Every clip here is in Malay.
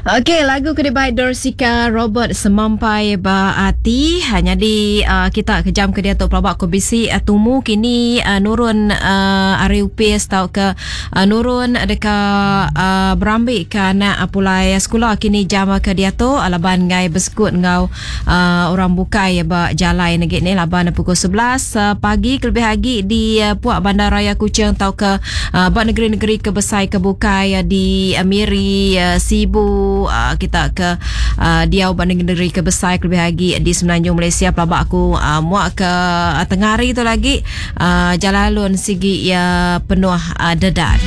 Okey, lagu kena baik Dorsika Robert semampai ba ati hanya di kita kejam ke dia tu pelabak ko bisi tumu kini nurun ari UPS tau ke nurun dekat berambil ke anak pulai sekolah kini jam ke dia tu alaban ngai beskut ngau orang bukai ba jalai negit ni laban pukul 11 pagi kelebih lagi di puak Bandaraya Kuching tau ke ba negeri-negeri kebesai kebukai di Miri Sibu kita ke Diau Bandar Negeri Kebesar lebih lagi di Semenanjung Malaysia pelabak aku muak ke tengah hari tu lagi jalalun sigi ya penuh dedak.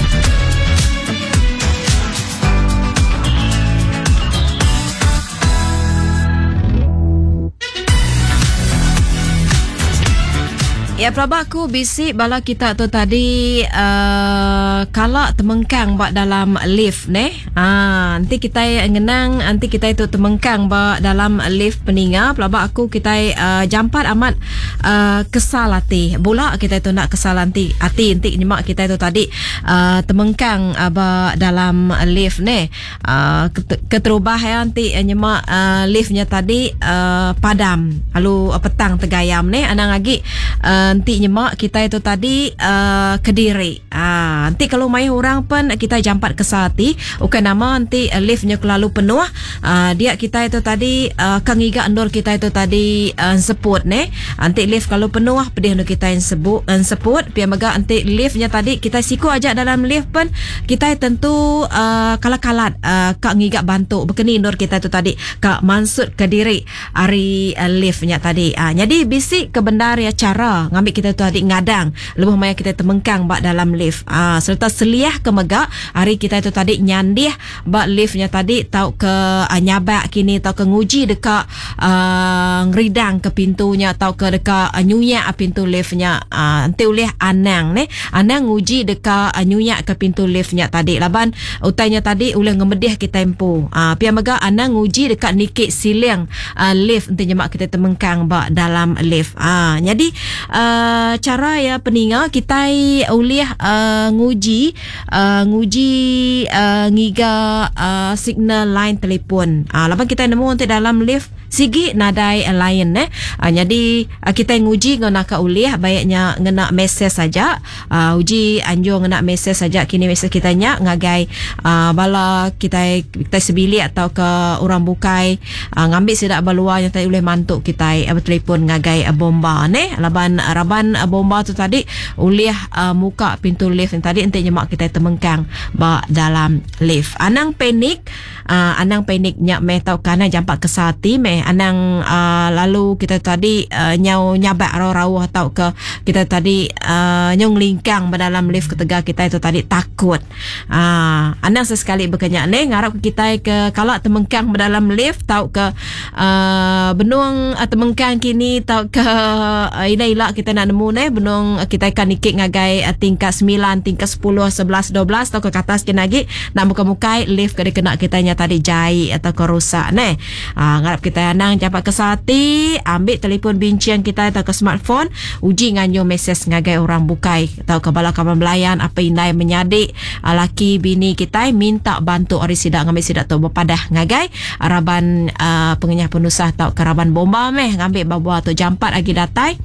Ya pelabak aku bisik bala kita tu tadi kalak temengkang bak dalam lift ni. Nanti kita ngenang nanti kita itu temengkang bak dalam lift peninga pelabak aku kita jampat amat kesal hati. Bola kita itu nak kesal hati nanti nyemak kita itu tadi temengkang bak dalam lift ni. Keterubah ya nanti nyemak liftnya tadi padam lalu petang tegayam ni anang lagi nanti nyemak kita itu tadi Kediri. Nanti kalau mai orang pun kita jampat ke Sati bukan nama nanti liftnya terlalu penuh dia kita itu tadi kangiga endor kita itu tadi seput ni nanti lift kalau penuh pedih nu kita yang seput pia maga nanti liftnya tadi kita siku aja dalam lift pun kita tentu kalat-kalat kangiga bantu bekeni endor kita itu tadi Kak Mansud Kediri ari liftnya tadi jadi bisik ke bendar ya cara ngambil kita tu tadi ngadang lebih maya kita temengkang bak dalam lift serta seliah ke megak hari kita tu tadi nyandih bak liftnya tadi tau ke nyabak kini tau ke nguji dekat ngeridang ke pintunya tau ke dekat nyuyak pintu liftnya nanti oleh anang ni anang nguji dekat nyuyak ke pintu liftnya tadi laban utainya tadi oleh ngemedih kita tempo pia megak anang nguji dekat nikik siling lift nanti nyemak kita temengkang bak dalam lift jadi cara ya peninga kita oleh nguji ngiga signal line telefon lapan kita nemu untuk dalam lift sigi nadai lain jadi kita nguji ngena ka ulih baiknya ngena mesej saja uji anjung ngena mesej saja kini mesej kita nya ngagai bala kita sebilik atau ke orang bukai ngambil sedak balua yang tadi oleh mantuk kita telefon ngagai bomba laban raban bomba tu tadi oleh muka pintu lift yang tadi ente nyemak kita temengkang ba dalam lift anang panik nya meh tau kana jampak ke Sati meh anang lalu kita tadi nyabak raw-raw atau ke kita tadi nyong lingkang dalam lift ketiga kita itu tadi takut anang sesekali berkenyak ni ngarap kita ke kalau temengkang dalam lift tau ke benung temengkang kini tau ke ila kita nak nemu ni benung kita akan nikik ngagai tingkat 9 tingkat 10 11 12 tau ke atas kena lagi nak muka-mukai lift kena kita nya tadi jai atau ke rosak ni ngarap kita anang jampak ke Sati ambil telefon bincian kita atau ke smartphone uji nganyo mesej ngagai orang bukai atau ke bala kawan belayan apa indai menyadik laki bini kita minta bantu ori sidak ngambil sidak tu berpadah ngagai raban pengenyah penusah atau ke raban bomba meh ngambil bawa tu jampat lagi datai